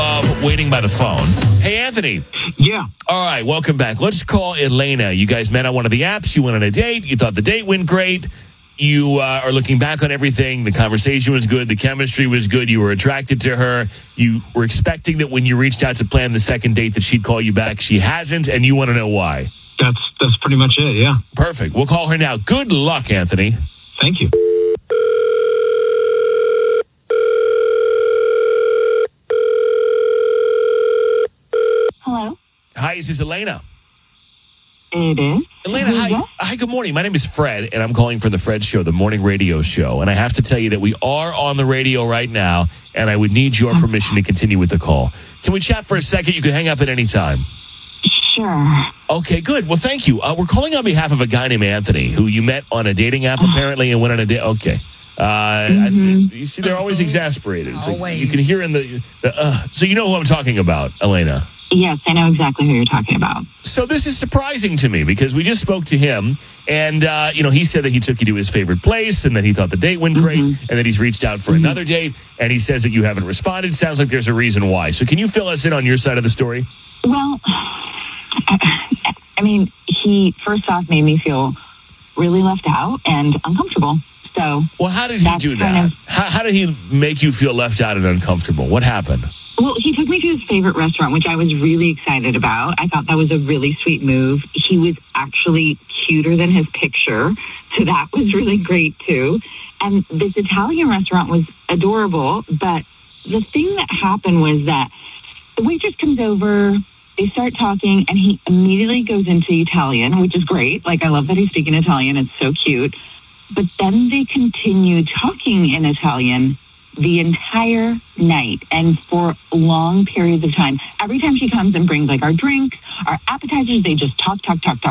Waiting by the phone. Hey, Anthony. Yeah. All right, welcome back. Let's call Elena. You guys met on one of the apps. You went on a date. You thought the date went great. You are looking back on everything. The conversation was good. The chemistry was good. You were attracted to her. You were expecting that when you reached out to plan the second date that she'd call you back. She hasn't, and you want to know why. That's pretty much it, yeah. Perfect. We'll call her now. Good luck, Anthony. Thank you. Hello? Hi, is this Elena? It is. Elena, hi. Hi, good morning. My name is Fred, and I'm calling from the Fred Show, the morning radio show. And I have to tell you that we are on the radio right now, and I would need your permission to continue with the call. Can we chat for a second? You can hang up at any time. Sure. Okay, good. Well, thank you. We're calling on behalf of a guy named Anthony, who you met on a dating app, apparently, and went on a date. Okay. You see, they're always exasperated. So Always. you can hear in the so you know who I'm talking about, Elena. Yes, I know exactly who you're talking about. So this is surprising to me because we just spoke to him, and he said that he took you to his favorite place, and that he thought the date went great, and that he's reached out for another date, and he says that you haven't responded. Sounds like there's a reason why. So can you fill us in on your side of the story? Well, I mean, he first off made me feel really left out and uncomfortable. So, well, how did he do that? How did he make you feel left out and uncomfortable? What happened? Well, he took me to his favorite restaurant, which I was really excited about. I thought that was a really sweet move. He was actually cuter than his picture, so that was really great, too. And this Italian restaurant was adorable, but the thing that happened was that the waitress comes over, they start talking, and he immediately goes into Italian, which is great. Like, I love that he's speaking Italian. It's so cute. But then they continue talking in Italian the entire night and for long periods of time. Every time she comes and brings like our drinks, our appetizers, they just talk,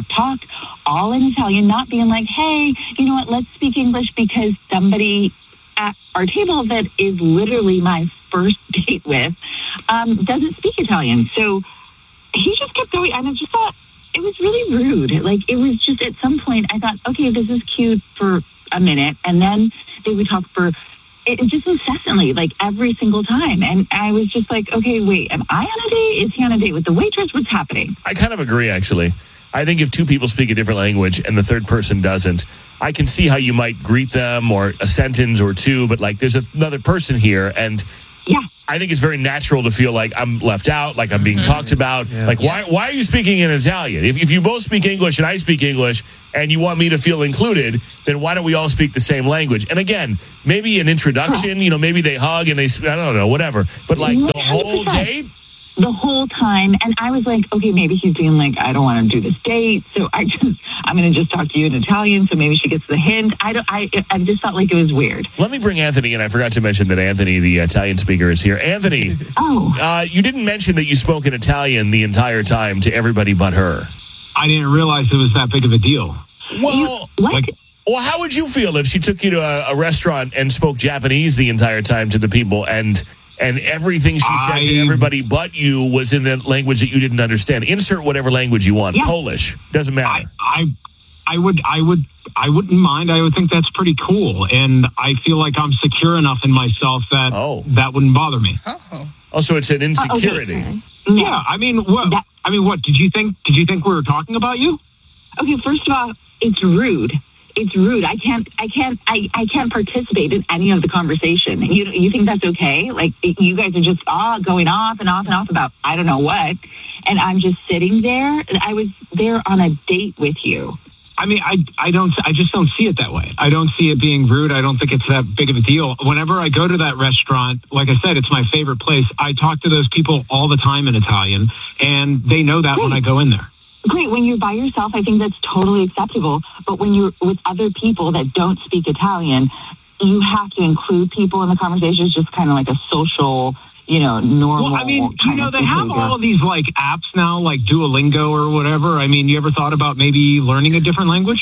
all in Italian, not being like, hey, you know what, let's speak English, because somebody at our table that is literally my first date with doesn't speak Italian. So he just kept going, and I just thought it was really rude. Like, it was just, at some point I thought, okay, this is cute for a minute, and then they would talk for just incessantly, like every single time. And I was just like, okay, wait, am I on a date? Is he on a date with the waitress? What's happening? I kind of agree, actually. I think if two people speak a different language and the third person doesn't, I can see how you might greet them or a sentence or two, but like there's another person here, and yeah, I think it's very natural to feel like I'm left out, like I'm being talked about. Yeah. Like, why are you speaking in Italian? If you both speak English and I speak English and you want me to feel included, then why don't we all speak the same language? And again, maybe an introduction, maybe they hug and I don't know, whatever. But like the whole date? The whole time. And I was like, okay, maybe he's being like, I don't want to do this date, so I'm going to just talk to you in Italian, so maybe she gets the hint. I just felt like it was weird. Let me bring Anthony in. I forgot to mention that Anthony, the Italian speaker, is here. Anthony, you didn't mention that you spoke in Italian the entire time to everybody but her. I didn't realize it was that big of a deal. Well, well, how would you feel if she took you to a restaurant and spoke Japanese the entire time to the people, and everything she said to everybody but you was in a language that you didn't understand? Insert whatever language you want. Yeah. Polish. Doesn't matter. I wouldn't mind. I would think that's pretty cool. And I feel like I'm secure enough in myself that that wouldn't bother me. Oh, so it's an insecurity. Okay. Yeah. I mean, what did you think we were talking about you? Okay. First of all, it's rude. It's rude. I can't participate in any of the conversation. You think that's okay? Like, you guys are just going off and off and off about I don't know what, and I'm just sitting there. I was there on a date with you. I mean, I just don't see it that way. I don't see it being rude. I don't think it's that big of a deal. Whenever I go to that restaurant, like I said, it's my favorite place. I talk to those people all the time in Italian, and they know that when I go in there. Great. When you're by yourself, I think that's totally acceptable. But when you're with other people that don't speak Italian, you have to include people in the conversation. It's just kind of like a social, normal. Well, I mean, they have behavior. all of these like apps now, like Duolingo or whatever. I mean, you ever thought about maybe learning a different language?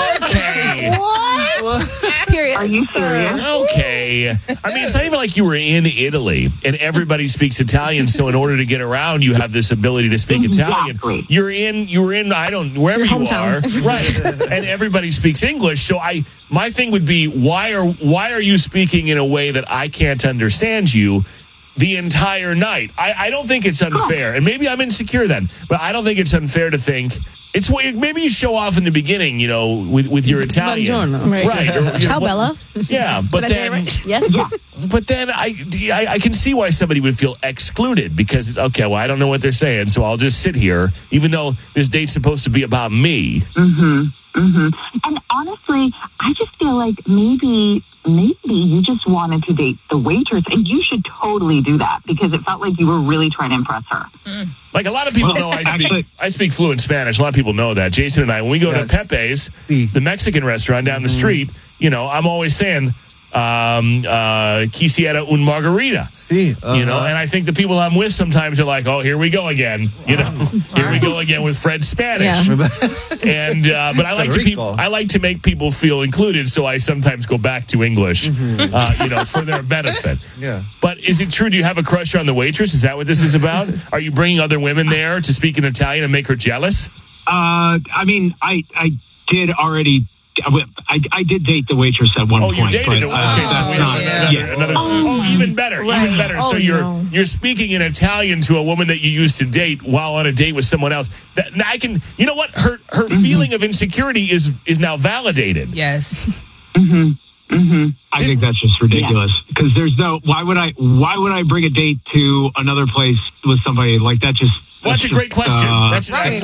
Okay. What? Are you serious? Okay. I mean, it's not even like you were in Italy and everybody speaks Italian. So in order to get around, you have this ability to speak Italian. You were in, wherever you are, right? And everybody speaks English. So my thing would be, why are you speaking in a way that I can't understand you? the entire night. I don't think it's unfair, and maybe I'm insecure then, but I don't think it's unfair to think it's maybe you show off in the beginning, with your Italian, Buongiorno. right? Ciao, Bella. Yeah, but Did I say then it right? Yes. but then I can see why somebody would feel excluded because it's okay. Well, I don't know what they're saying, so I'll just sit here, even though this date's supposed to be about me. And honestly, I just feel like maybe you just wanted to date the waitress, and you should totally do that because it felt like you were really trying to impress her. Like a lot of people know I speak fluent Spanish. A lot of people know that. Jason and I, when we go to Pepe's, the Mexican restaurant down the street, I'm always saying, quisiera un margarita. And I think the people I'm with sometimes are like, oh, here we go again. Here we go again with Fred's Spanish. And but I like to make people feel included, so I sometimes go back to English, for their benefit. Yeah. But is it true? Do you have a crush on the waitress? Is that what this is about? Are you bringing other women there to speak in Italian and make her jealous? I did already. I did date the waitress at one point. Oh, you dated the waitress. Even better. Right. Even better. So you're speaking in Italian to a woman that you used to date while on a date with someone else. You know what? Her feeling of insecurity is now validated. Yes. I think that's just ridiculous because there's why would I bring a date to another place with somebody like that? Well, that's a great question. Right.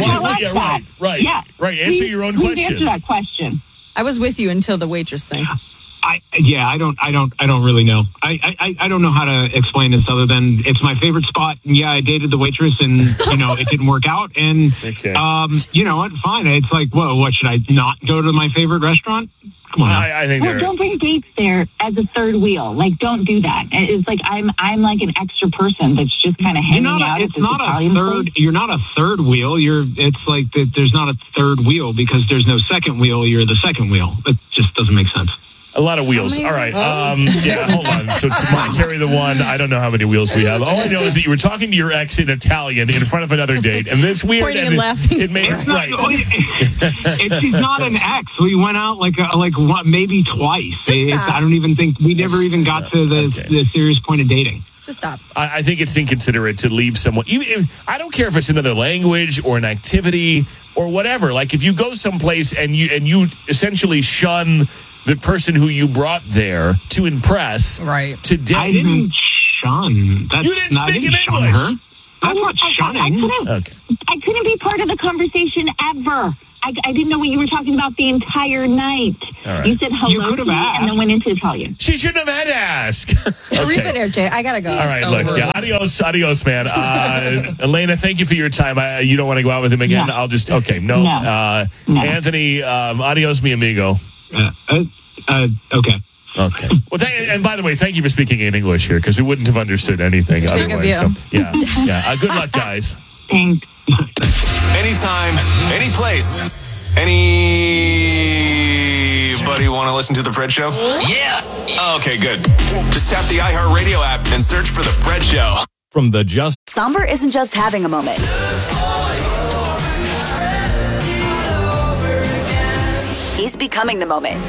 Right. Answer your own question. Answer that question. I was with you until the waitress thing. I don't really know. I don't know how to explain this other than it's my favorite spot. Yeah, I dated the waitress and it didn't work out. And you know what? Fine. It's like, whoa, what should I not go to my favorite restaurant? Come on. I think don't bring dates there as a third wheel. Like, don't do that. It's like I'm like an extra person that's just kind of hanging out. It's not a third. You're not a third wheel. It's like there's not a third wheel because there's no second wheel. You're the second wheel. It just doesn't make sense. A lot of wheels. All right. Hold on. So to carry the one, I don't know how many wheels we have. All I know is that you were talking to your ex in Italian in front of another date, and this weird. Pointing and laughing. It made it right. She's not an ex. We went out maybe twice. I don't even think we never even got to the serious point of dating. Just stop. I think it's inconsiderate to leave someone. I don't care if it's another language or an activity or whatever. Like if you go someplace and you essentially shun the person who you brought there to impress, right? To date. I didn't shun. You didn't speak in English. That's not shunning. I couldn't be part of the conversation ever. I didn't know what you were talking about the entire night. Right. You said hello to me and then went into Italian. She shouldn't have had to ask. Leave it there, Jay. I gotta go. All right, adios, man. Elena, thank you for your time. You don't want to go out with him again? No. I'll just, no. No. Anthony, adios, mi amigo. Okay. Okay. Well, and by the way, thank you for speaking in English here because we wouldn't have understood anything otherwise. So, yeah. Good luck, guys. Thanks. Anytime, any place, anybody want to listen to The Fred Show? Yeah. Okay, good. Just tap the iHeartRadio app and search for The Fred Show. From the Just Somber isn't just having a moment. He's becoming the moment.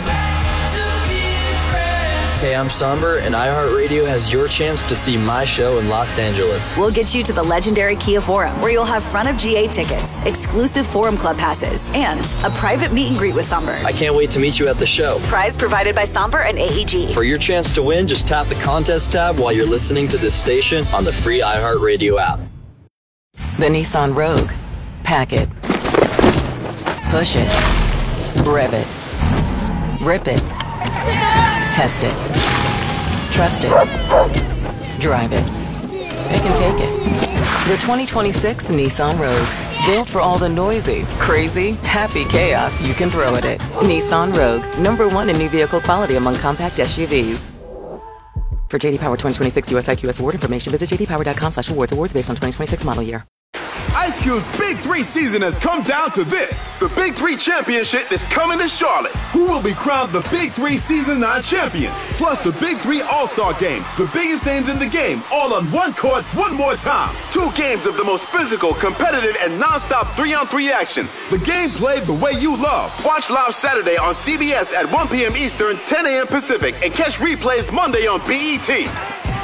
Hey, I'm Somber, and iHeartRadio has your chance to see my show in Los Angeles. We'll get you to the legendary Kia Forum, where you'll have front of GA tickets, exclusive Forum Club passes, and a private meet and greet with Somber. I can't wait to meet you at the show. Prize provided by Somber and AEG. For your chance to win, just tap the contest tab while you're listening to this station on the free iHeartRadio app. The Nissan Rogue. Pack it. Push it. Rev it. Rip it. Test it. Trust it. Drive it. It can take it. The 2026 Nissan Rogue. Built for all the noisy, crazy, happy chaos you can throw at it. Nissan Rogue. #1 in new vehicle quality among compact SUVs. For JD Power 2026 US IQS award information, visit jdpower.com/awards. Awards based on 2026 model year. Ice Cube's Big 3 season has come down to this. The Big 3 Championship is coming to Charlotte. Who will be crowned the Big 3 Season 9 champion? Plus the Big 3 All-Star Game. The biggest names in the game, all on one court, one more time. 2 games of the most physical, competitive, and non-stop 3-on-3 action. The game played the way you love. Watch live Saturday on CBS at 1 p.m. Eastern, 10 a.m. Pacific, and catch replays Monday on BET.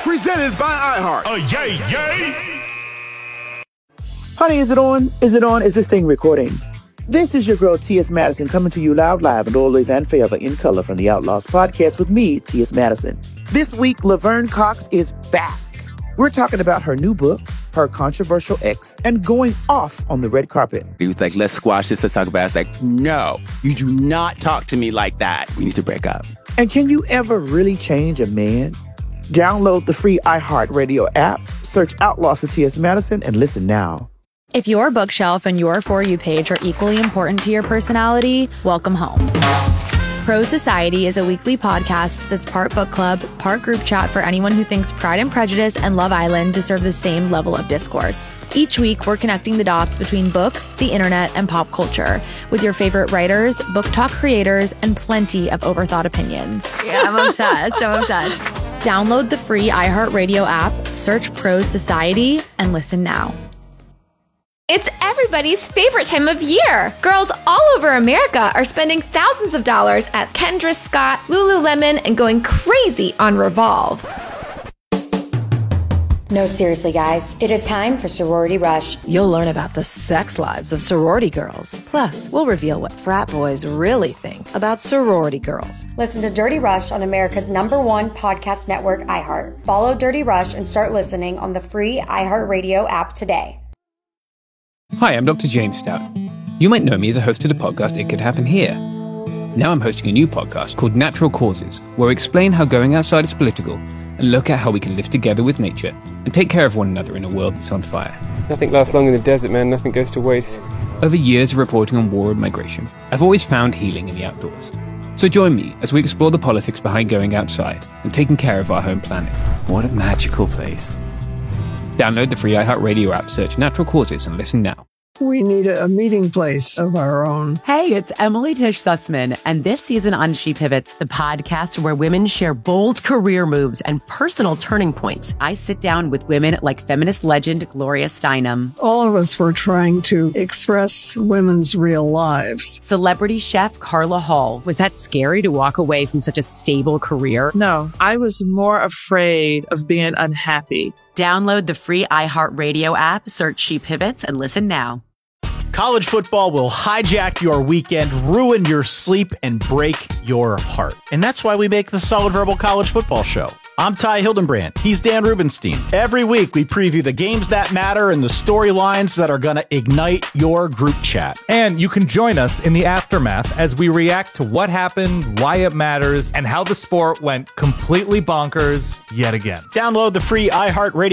Presented by iHeart. Oh, yay, yay! Honey, is it on? Is it on? Is this thing recording? This is your girl, T.S. Madison, coming to you loud, live, and always and forever in color from the Outlaws podcast with me, T.S. Madison. This week, Laverne Cox is back. We're talking about her new book, her controversial ex, and going off on the red carpet. He was like, let's squash this, let's talk about it. I was like, no, you do not talk to me like that. We need to break up. And can you ever really change a man? Download the free iHeartRadio app, search Outlaws with T.S. Madison, and listen now. If your bookshelf and your For You page are equally important to your personality, welcome home. Pro Society is a weekly podcast that's part book club, part group chat for anyone who thinks Pride and Prejudice and Love Island deserve the same level of discourse. Each week, we're connecting the dots between books, the internet, and pop culture with your favorite writers, book talk creators, and plenty of overthought opinions. Yeah, I'm obsessed. Download the free iHeartRadio app, search Pro Society, and listen now. It's everybody's favorite time of year. Girls all over America are spending thousands of dollars at Kendra Scott, Lululemon, and going crazy on Revolve. No, seriously, guys. It is time for Sorority Rush. You'll learn about the sex lives of sorority girls. Plus, we'll reveal what frat boys really think about sorority girls. Listen to Dirty Rush on America's #1 podcast network, iHeart. Follow Dirty Rush and start listening on the free iHeartRadio app today. Hi, I'm Dr. James Stout. You might know me as a host of the podcast It Could Happen Here. Now I'm hosting a new podcast called Natural Causes, where we explain how going outside is political and look at how we can live together with nature and take care of one another in a world that's on fire. Nothing lasts long in the desert, man. Nothing goes to waste. Over years of reporting on war and migration, I've always found healing in the outdoors. So join me as we explore the politics behind going outside and taking care of our home planet. What a magical place. Download the free iHeartRadio app, search Natural Causes, and listen now. We need a meeting place of our own. Hey, it's Emily Tish Sussman, and this season on She Pivots, the podcast where women share bold career moves and personal turning points. I sit down with women like feminist legend Gloria Steinem. All of us were trying to express women's real lives. Celebrity chef Carla Hall. Was that scary to walk away from such a stable career? No, I was more afraid of being unhappy. Download the free iHeartRadio app, search She Pivots, and listen now. College football will hijack your weekend, ruin your sleep, and break your heart. And that's why we make the Solid Verbal College Football Show. I'm Ty Hildenbrand. He's Dan Rubenstein. Every week, we preview the games that matter and the storylines that are going to ignite your group chat. And you can join us in the aftermath as we react to what happened, why it matters, and how the sport went completely bonkers yet again. Download the free iHeartRadio